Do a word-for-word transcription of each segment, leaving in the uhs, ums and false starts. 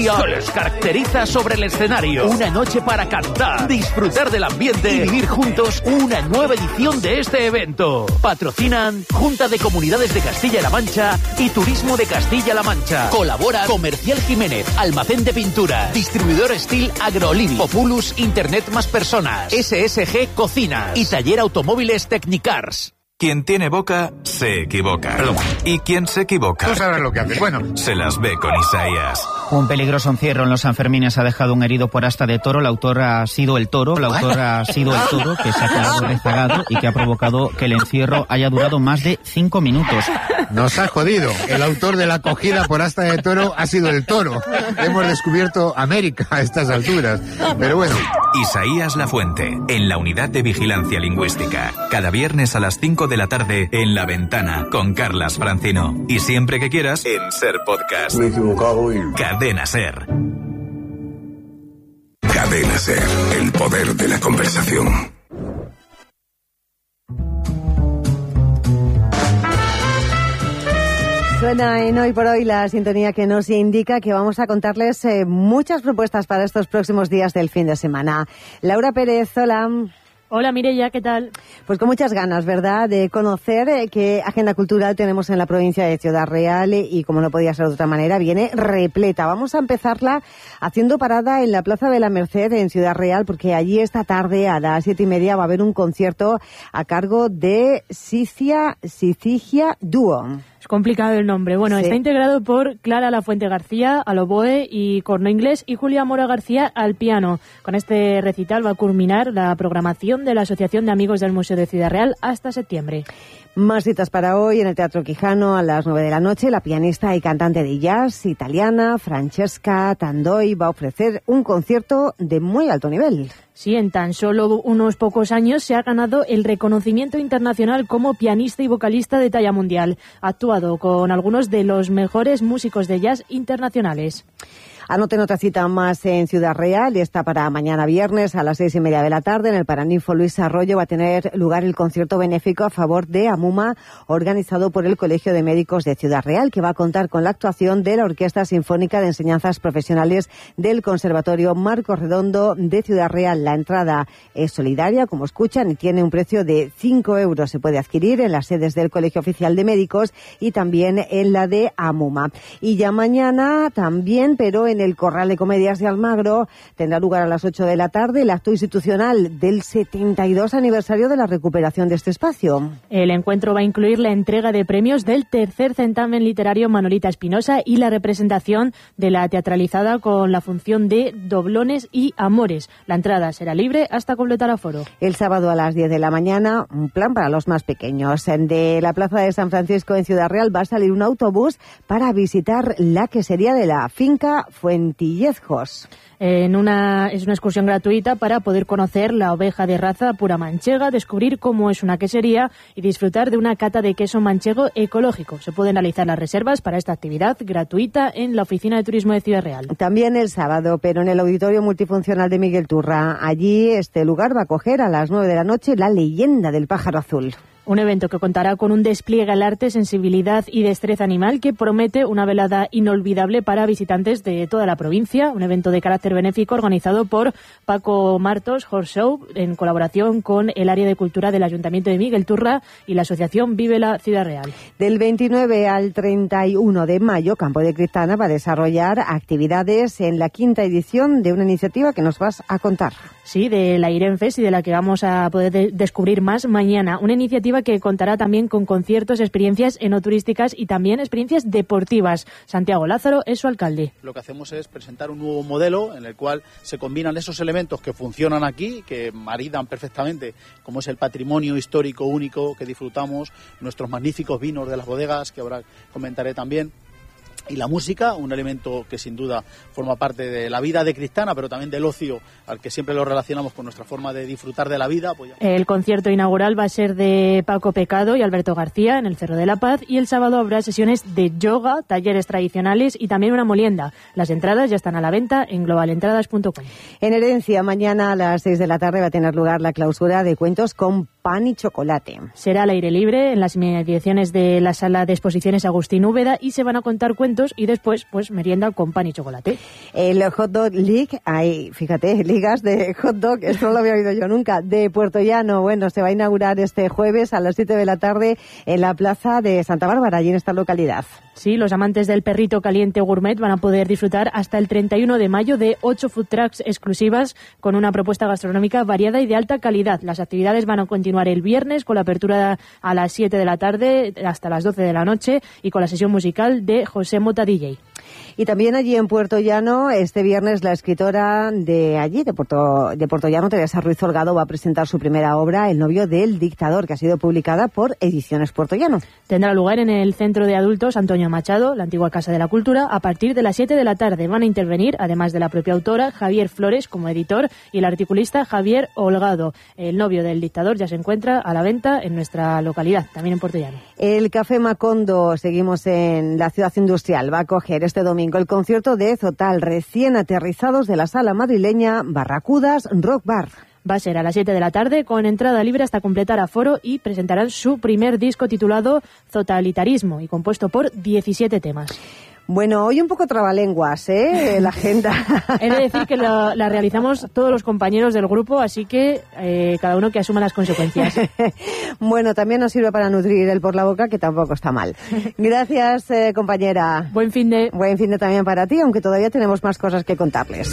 les caracteriza sobre el escenario. Una noche para cantar, disfrutar del ambiente y vivir juntos una nueva edición de este evento. Patrocinan Junta de Comunidades de Castilla-La Mancha y Turismo de Castilla-La Mancha. Colabora Comercial Jiménez, Almacén de Pintura, Distribuidor Steel AgroLiv, Populus Internet Más Personas, S S G Cocinas y Taller Automóviles Technicars. Quien tiene boca, se equivoca. Perdón. Y quien se equivoca... Tú sabrás lo que haces. Bueno. Se las ve con Isaías. Un peligroso encierro en los Sanfermines ha dejado un herido por asta de toro. El autor ha sido el toro. El autor ha sido el toro que se ha quedado rezagado y que ha provocado que el encierro haya durado más de cinco minutos. Nos ha jodido. El autor de la acogida por asta de toro ha sido el toro. Hemos descubierto América a estas alturas. Pero bueno. Isaías Lafuente, en la Unidad de Vigilancia Lingüística. Cada viernes a las cinco de la tarde en La Ventana con Carlas Francino. Y siempre que quieras en Ser Podcast. Me he equivocado y... Cadena Ser. Cadena Ser, el poder de la conversación. Suena en Hoy por Hoy la sintonía que nos indica que vamos a contarles eh, muchas propuestas para estos próximos días del fin de semana. Laura Pérez, hola. Hola Mireia, ¿qué tal? Pues con muchas ganas, ¿verdad?, de conocer eh, qué agenda cultural tenemos en la provincia de Ciudad Real eh, y, como no podía ser de otra manera, viene repleta. Vamos a empezarla haciendo parada en la Plaza de la Merced en Ciudad Real, porque allí esta tarde a las siete y media va a haber un concierto a cargo de Sicia Sicigia Duo. Es complicado el nombre. Bueno, sí. Está integrado por Clara Lafuente García al oboe y corno inglés y Julia Mora García al piano. Con este recital va a culminar la programación de la Asociación de Amigos del Museo de Ciudad Real hasta septiembre. Más citas para hoy en el Teatro Quijano a las nueve de la noche. La pianista y cantante de jazz italiana Francesca Tandoi va a ofrecer un concierto de muy alto nivel. Sí, en tan solo unos pocos años se ha ganado el reconocimiento internacional como pianista y vocalista de talla mundial. Ha actuado con algunos de los mejores músicos de jazz internacionales. Anoten otra cita más en Ciudad Real, y está para mañana viernes a las seis y media de la tarde. En el Paraninfo Luis Arroyo va a tener lugar el concierto benéfico a favor de AMUMA, organizado por el Colegio de Médicos de Ciudad Real, que va a contar con la actuación de la Orquesta Sinfónica de Enseñanzas Profesionales del Conservatorio Marcos Redondo de Ciudad Real. La entrada es solidaria, como escuchan, y tiene un precio de cinco euros. Se puede adquirir en las sedes del Colegio Oficial de Médicos y también en la de AMUMA. Y ya mañana también, pero en el Corral de Comedias de Almagro, tendrá lugar a las ocho de la tarde el acto institucional del setenta y dos aniversario de la recuperación de este espacio. El encuentro va a incluir la entrega de premios del tercer certamen literario Manolita Espinosa y la representación de la teatralizada con la función de Doblones y Amores. La entrada será libre hasta completar aforo. El sábado a las diez de la mañana, un plan para los más pequeños. De la Plaza de San Francisco en Ciudad Real va a salir un autobús para visitar la quesería de la finca Fuentillezcos. En una, es una excursión gratuita para poder conocer la oveja de raza pura manchega, descubrir cómo es una quesería y disfrutar de una cata de queso manchego ecológico. Se pueden realizar las reservas para esta actividad gratuita en la Oficina de Turismo de Ciudad Real. También el sábado, pero en el Auditorio Multifuncional de Miguel Turra. Allí este lugar va a acoger a las nueve de la noche la leyenda del pájaro azul. Un evento que contará con un despliegue al arte, sensibilidad y destreza animal que promete una velada inolvidable para visitantes de toda la provincia. Un evento de carácter benéfico organizado por Paco Martos Horse Show en colaboración con el Área de Cultura del Ayuntamiento de Miguel Turra y la Asociación Vive la Ciudad Real. Del veintinueve al treinta y uno de mayo, Campo de Cristana va a desarrollar actividades en la quinta edición de una iniciativa que nos vas a contar. Sí, de la IRENFES y de la que vamos a poder de- descubrir más mañana. Una iniciativa que contará también con conciertos, experiencias enoturísticas y también experiencias deportivas. Santiago Lázaro es su alcalde. Lo que hacemos es presentar un nuevo modelo en el cual se combinan esos elementos que funcionan aquí, que maridan perfectamente, como es el patrimonio histórico único que disfrutamos, nuestros magníficos vinos de las bodegas, que ahora comentaré también, y la música, un elemento que sin duda forma parte de la vida de Cristana, pero también del ocio, al que siempre lo relacionamos con nuestra forma de disfrutar de la vida. Pues ya... El concierto inaugural va a ser de Paco Pecado y Alberto García en el Cerro de la Paz, y el sábado habrá sesiones de yoga, talleres tradicionales y también una molienda. Las entradas ya están a la venta en global entradas punto com. En Herencia, mañana a las seis de la tarde va a tener lugar la clausura de Cuentos con pan y chocolate. Será al aire libre en las inmediaciones de la sala de exposiciones Agustín Úbeda y se van a contar cuentos y después pues merienda con pan y chocolate. El Hot Dog League, hay, fíjate, ligas de hot dog, esto no lo había oído yo nunca, de Puerto Llano. Bueno, se va a inaugurar este jueves a las siete de la tarde en la plaza de Santa Bárbara, allí en esta localidad. Sí, los amantes del perrito caliente gourmet van a poder disfrutar hasta el treinta y uno de mayo de ocho food trucks exclusivas con una propuesta gastronómica variada y de alta calidad. Las actividades van a continuar el viernes con la apertura a las siete de la tarde hasta las doce de la noche y con la sesión musical de José Mota D J. Y también allí en Puerto Llano, este viernes la escritora de allí, de Puerto, de Puerto Llano, Teresa Ruiz Holgado, va a presentar su primera obra, El novio del dictador, que ha sido publicada por Ediciones Puerto Llano. Tendrá lugar en el Centro de Adultos Antonio Machado, la antigua Casa de la Cultura, a partir de las siete de la tarde. Van a intervenir, además de la propia autora, Javier Flores como editor y el articulista Javier Holgado. El novio del dictador ya se encuentra a la venta en nuestra localidad, también en Puerto Llano. El Café Macondo, seguimos en la ciudad industrial, va a acoger este domingo el concierto de Zotal, recién aterrizados de la sala madrileña Barracudas Rock Bar. Va a ser a las siete de la tarde con entrada libre hasta completar aforo y presentarán su primer disco titulado Totalitarismo y compuesto por diecisiete temas. Bueno, hoy un poco trabalenguas, ¿eh? La agenda. He de decir que la, la realizamos todos los compañeros del grupo, así que eh, cada uno que asuma las consecuencias. Bueno, también nos sirve para nutrir el por la boca, que tampoco está mal. Gracias, eh, compañera. Buen fin de... Buen fin de también para ti, aunque todavía tenemos más cosas que contarles.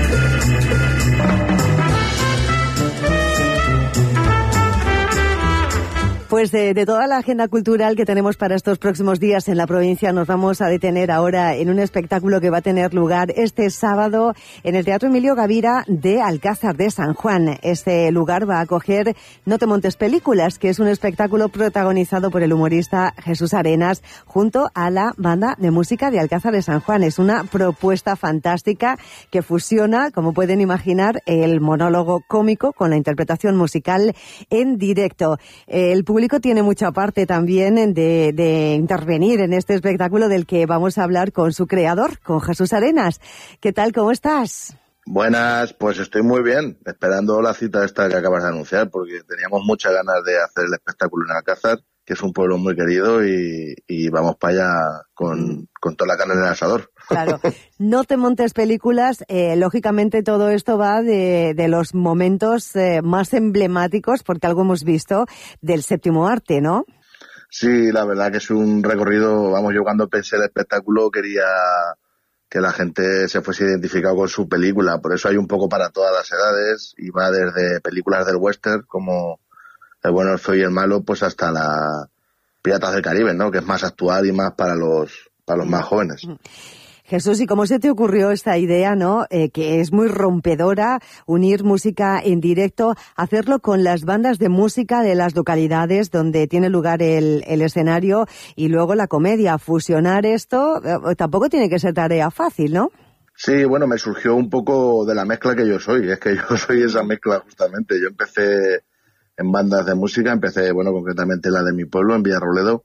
Pues de, de toda la agenda cultural que tenemos para estos próximos días en la provincia, nos vamos a detener ahora en un espectáculo que va a tener lugar este sábado en el Teatro Emilio Gavira de Alcázar de San Juan. Este lugar va a acoger No te montes películas, que es un espectáculo protagonizado por el humorista Jesús Arenas junto a la banda de música de Alcázar de San Juan. Es una propuesta fantástica que fusiona, como pueden imaginar, el monólogo cómico con la interpretación musical en directo. El público El público tiene mucha parte también de, de intervenir en este espectáculo del que vamos a hablar con su creador, con Jesús Arenas. ¿Qué tal? ¿Cómo estás? Buenas, pues estoy muy bien, esperando la cita esta que acabas de anunciar, porque teníamos muchas ganas de hacer el espectáculo en Alcázar, que es un pueblo muy querido, y, y vamos para allá con, con toda la carne en el asador. Claro, No te montes películas, eh, lógicamente todo esto va de, de los momentos eh, más emblemáticos, porque algo hemos visto, del séptimo arte, ¿no? Sí, la verdad que es un recorrido, vamos, yo cuando pensé el espectáculo quería que la gente se fuese identificado con su película, por eso hay un poco para todas las edades, y va desde películas del western, como El bueno, el feo y el malo, pues hasta la Piratas del Caribe, ¿no? Que es más actual y más para los para los más jóvenes. Jesús, ¿y cómo se te ocurrió esta idea, no? Eh, que es muy rompedora, unir música en directo, hacerlo con las bandas de música de las localidades donde tiene lugar el, el escenario, y luego la comedia, fusionar esto, eh, tampoco tiene que ser tarea fácil, ¿no? Sí, bueno, me surgió un poco de la mezcla que yo soy, es que yo soy esa mezcla justamente. Yo empecé en bandas de música, empecé, bueno, concretamente la de mi pueblo, en Villarrobledo,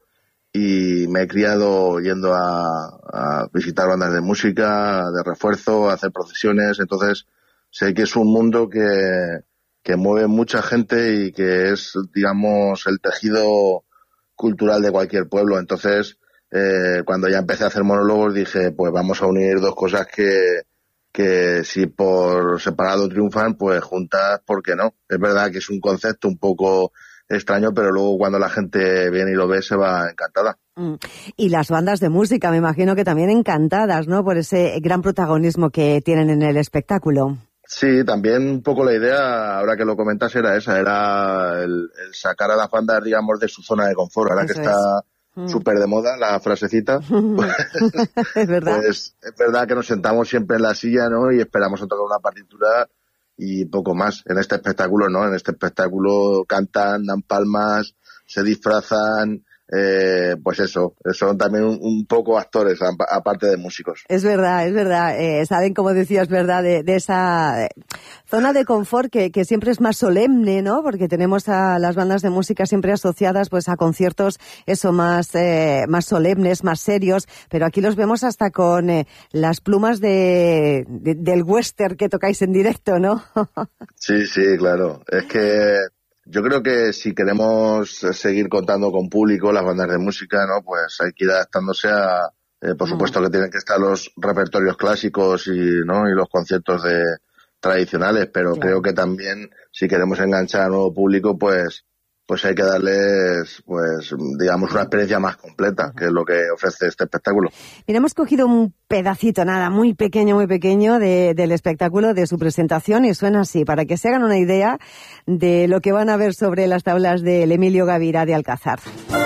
y me he criado yendo a, a visitar bandas de música, de refuerzo, a hacer procesiones, entonces sé que es un mundo que, que mueve mucha gente y que es, digamos, el tejido cultural de cualquier pueblo. Entonces, eh, cuando ya empecé a hacer monólogos dije, pues vamos a unir dos cosas que, que si por separado triunfan, pues juntas, ¿por qué no? Es verdad que es un concepto un poco extraño, pero luego cuando la gente viene y lo ve se va encantada. Mm. Y las bandas de música, me imagino que también encantadas, ¿no? Por ese gran protagonismo que tienen en el espectáculo. Sí, también un poco la idea, ahora que lo comentas, era esa, era el, el sacar a las bandas, digamos, de su zona de confort, ahora Eso que está mm. súper de moda la frasecita. Pues, es verdad. Pues es verdad que nos sentamos siempre en la silla, ¿no? Y esperamos a tocar una partitura y poco más. En este espectáculo no, en este espectáculo cantan, dan palmas, se disfrazan, eh, pues eso, son también un, un poco actores, aparte de músicos. Es verdad, es verdad, eh, saben, como decías, verdad, de, de esa zona de confort que, que siempre es más solemne, ¿no? Porque tenemos a las bandas de música siempre asociadas pues a conciertos, eso, más, eh, más solemnes, más serios, pero aquí los vemos hasta con eh, las plumas de, de, del western que tocáis en directo, ¿no? Sí, sí, claro, es que yo creo que si queremos seguir contando con público, las bandas de música, ¿no? Pues hay que ir adaptándose a, eh, por supuesto que tienen que estar los repertorios clásicos y, ¿no? Y los conciertos de tradicionales, pero claro, creo que también si queremos enganchar a nuevo público, pues pues hay que darles, pues digamos, una experiencia más completa, que es lo que ofrece este espectáculo. Mira, hemos cogido un pedacito, nada, muy pequeño, muy pequeño de, del espectáculo, de su presentación, y suena así, para que se hagan una idea de lo que van a ver sobre las tablas del Emilio Gavira de Alcázar.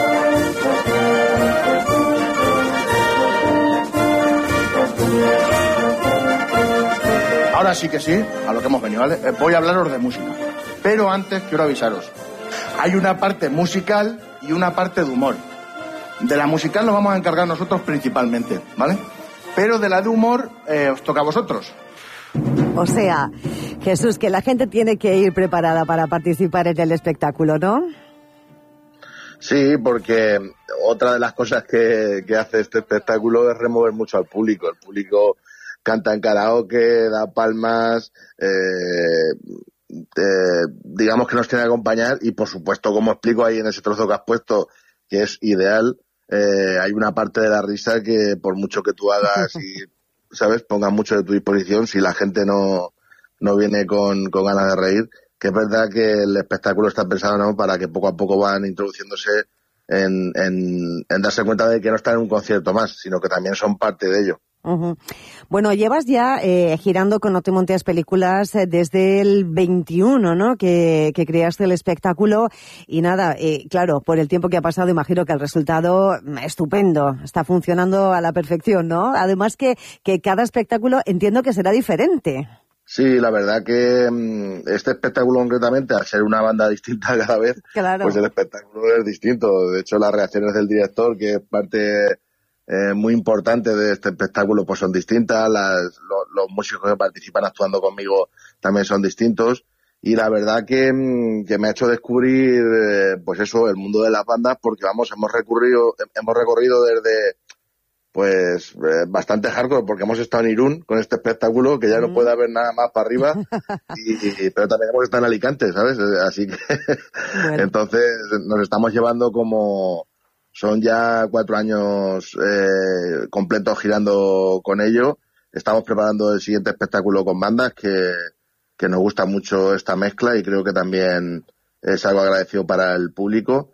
Ahora sí que sí, a lo que hemos venido, ¿vale? Eh, voy a hablaros de música, pero antes quiero avisaros. Hay una parte musical y una parte de humor. De la musical nos vamos a encargar nosotros principalmente, ¿vale? Pero de la de humor eh, os toca a vosotros. O sea, Jesús, que la gente tiene que ir preparada para participar en el espectáculo, ¿no? Sí, porque otra de las cosas que, que hace este espectáculo es remover mucho al público. El público canta en karaoke, da palmas, eh... Eh, digamos que nos tiene que acompañar y por supuesto, como explico ahí en ese trozo que has puesto, que es ideal, eh, hay una parte de la risa que por mucho que tú hagas y, ¿sabes?, pongas mucho de tu disposición, si la gente no, no viene con, con ganas de reír, que es verdad que el espectáculo está pensado, ¿no?, para que poco a poco van introduciéndose en, en, en darse cuenta de que no están en un concierto más, sino que también son parte de ello. Uh-huh. Bueno, llevas ya eh, girando con No te montes películas eh, desde el veintiuno, ¿no? Que, que creaste el espectáculo y nada, eh, claro, por el tiempo que ha pasado imagino que el resultado estupendo, está funcionando a la perfección, ¿no? Además que, que cada espectáculo entiendo que será diferente. Sí, la verdad que este espectáculo concretamente, al ser una banda distinta cada vez, claro, pues el espectáculo es distinto. De hecho, las reacciones del director, que es parte eh, muy importante de este espectáculo, pues son distintas. Las, los, los músicos que participan actuando conmigo también son distintos. Y la verdad que, que me ha hecho descubrir, eh, pues eso, el mundo de las bandas, porque vamos, hemos recorrido, hemos recorrido desde... pues eh, bastante hardcore, porque hemos estado en Irún con este espectáculo, que ya mm. no puede haber nada más para arriba, y, y, pero también hemos estado en Alicante, ¿sabes? Así que bueno. Entonces nos estamos llevando como, son ya cuatro años eh, completos girando con ello. Estamos preparando el siguiente espectáculo con bandas, que, que nos gusta mucho esta mezcla y creo que también es algo agradecido para el público.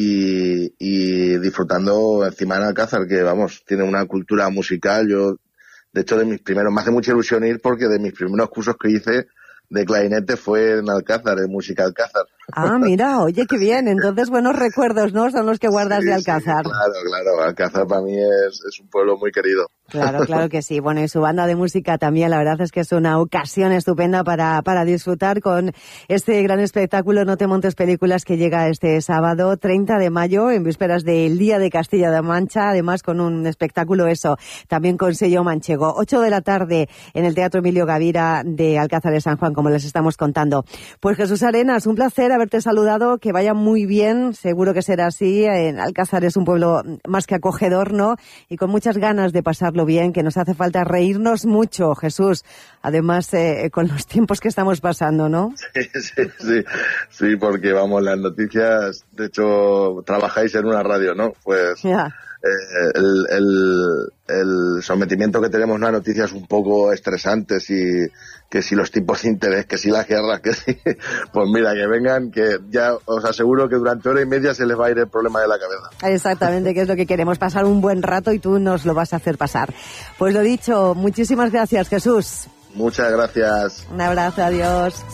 Y, y disfrutando encima en Alcázar, que vamos, tiene una cultura musical. Yo, de hecho, de mis primeros, me hace mucha ilusión ir porque de mis primeros cursos que hice de clarinete fue en Alcázar, en Música Alcázar. Ah, mira, oye, qué bien. Entonces, buenos recuerdos, ¿no? Son los que guardas sí, de Alcázar. Sí, claro, claro. Alcázar para mí es, es un pueblo muy querido. Claro, claro que sí. Bueno, y su banda de música también, la verdad es que es una ocasión estupenda para, para disfrutar con este gran espectáculo No te montes películas, que llega este sábado treinta de mayo, en vísperas del Día de Castilla-La Mancha, además con un espectáculo eso, también con sello manchego. ocho de la tarde en el Teatro Emilio Gavira de Alcázar de San Juan, como les estamos contando. Pues Jesús Arenas, un placer haberte saludado, que vaya muy bien, seguro que será así. En Alcázar es un pueblo más que acogedor, ¿no? Y con muchas ganas de pasarlo bien, que nos hace falta reírnos mucho, Jesús. Además, eh, con los tiempos que estamos pasando, ¿no? Sí, sí, sí, sí, porque vamos, las noticias, de hecho, trabajáis en una radio, ¿no? Pues yeah. eh, el, el, el sometimiento que tenemos a las noticias un poco estresantes, y que si los tipos de interés, que si las guerras, que si... Pues mira, que vengan, que ya os aseguro que durante hora y media se les va a ir el problema de la cabeza. Exactamente, que es lo que queremos, pasar un buen rato, y tú nos lo vas a hacer pasar. Pues lo dicho, muchísimas gracias, Jesús. Muchas gracias. Un abrazo, adiós.